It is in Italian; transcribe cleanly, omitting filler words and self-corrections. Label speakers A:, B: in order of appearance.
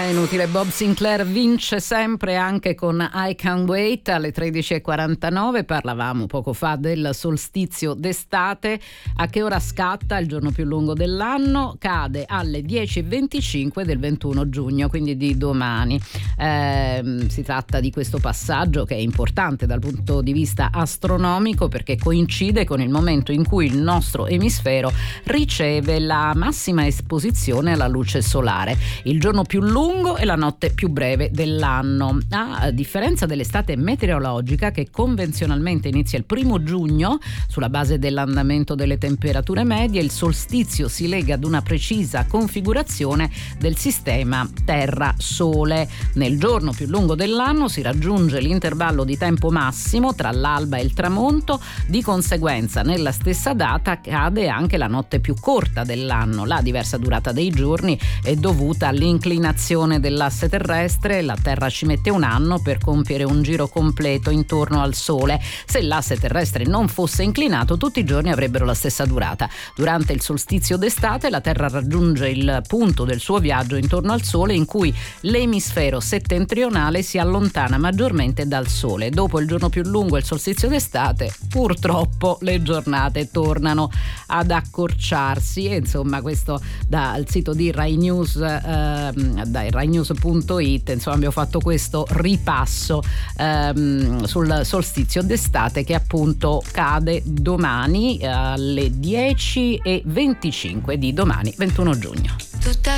A: inutile, Bob Sinclair vince sempre anche con I Can't Wait. Alle 13.49 parlavamo poco fa del solstizio d'estate. A che ora scatta? Il giorno più lungo dell'anno cade alle 10.25 del 21 giugno, quindi di domani. Si tratta di questo passaggio che è importante dal punto di vista astronomico, perché coincide con il momento in cui il nostro emisfero riceve la massima esposizione alla luce solare. Il giorno più lungo e la notte più breve dell'anno. A differenza dell'estate meteorologica, che convenzionalmente inizia il 1 giugno sulla base dell'andamento delle temperature medie, il solstizio si lega ad una precisa configurazione del sistema Terra-Sole. Nel giorno più lungo dell'anno si raggiunge l'intervallo di tempo massimo tra l'alba e il tramonto, di conseguenza nella stessa data cade anche la notte più corta dell'anno. La diversa durata dei giorni è dovuta all'inclinazione dell'asse terrestre. La Terra ci mette un anno per compiere un giro completo intorno al Sole. Se l'asse terrestre non fosse inclinato, tutti i giorni avrebbero la stessa durata. Durante il solstizio d'estate la Terra raggiunge il punto del suo viaggio intorno al Sole in cui l'emisfero settentrionale si allontana maggiormente dal Sole. Dopo il giorno più lungo e il solstizio d'estate, purtroppo le giornate tornano ad accorciarsi. E insomma, questo dal sito di Rai News, dai rainews.it, insomma abbiamo fatto questo ripasso sul solstizio d'estate, che appunto cade domani alle 10.25 di domani, 21 giugno.
B: Tutta